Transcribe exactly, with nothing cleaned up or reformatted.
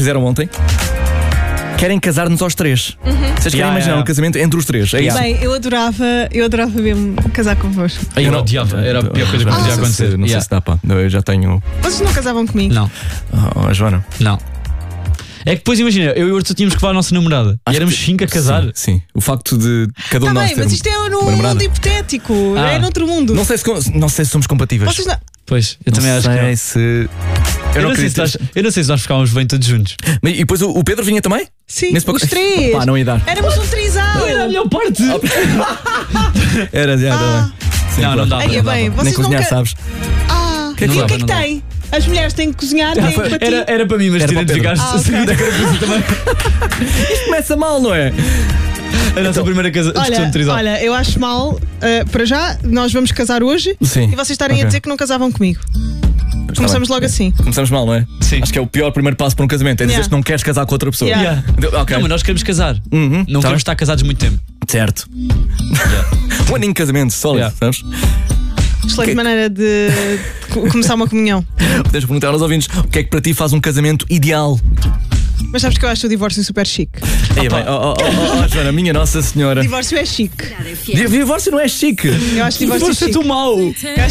fizeram ontem. Querem casar-nos aos três. Uhum. Vocês querem Yeah, imaginar yeah. um casamento entre os três? É Yeah. isso? Bem, eu adorava, eu adorava mesmo casar convosco. Aí eu odiava, era a pior coisa que não podia sei acontecer. se, não sei Yeah. se dá, pá. Eu já tenho. Vocês não casavam comigo? Não, Oh, oh, Joana. não. É que depois imagina, eu e o Arthur tínhamos que levar a nossa namorada. Acho e éramos que- cinco a casar. Sim, sim. O facto de cada um Tá de nós bem, ter mas isto é num uma namorada. mundo hipotético. Ah. É noutro mundo. Não sei, se, não sei se somos compatíveis. Vocês não... Pois, eu não também acho sei que não. se. Eu, não sei se nós, eu não sei se nós ficávamos bem todos juntos. Mas, e depois o, o Pedro vinha também? Sim, Nesse os pacote? três. Pá, não ia dar. Éramos um trisal. Era a melhor parte! Era, já, Ah. Sim, Não, não dá. Aí é bem, Nem vocês cozinhar, nunca... sabes? Ah, Que e é que o que é não que dá? tem? As mulheres têm que cozinhar, têm que bater. Era, era para mim, mas Era tu para o Pedro. identificaste Ah, ok. sabia que era para ti também. Isto começa mal, não é? A nossa primeira casa, discussão Olha, de trisal. olha, eu acho mal, uh, para já, nós vamos casar hoje Sim. e vocês estarem Ok. a dizer que não casavam comigo. Está Começamos bem. logo assim. Começamos mal, não é? Sim. Acho que é o pior primeiro passo para um casamento. É dizer Yeah. que não queres casar com outra pessoa. Yeah. Yeah. Ok. Não, mas nós queremos casar. Uhum, Não tá queremos bem. estar casados muito tempo. Certo. Um aninho de casamento, sólido, Yeah. sabes? Excelente Que- maneira de, de co- começar uma comunhão. Podemos perguntar aos ouvintes o que é que para ti faz um casamento ideal. Mas sabes que eu acho o divórcio super chique. Aí, bem, oh, oh, oh, oh, Joana, minha Nossa Senhora. Divórcio é chique. Divórcio não é chique. Eu acho divórcio Você é chique. tão mau. Eu acho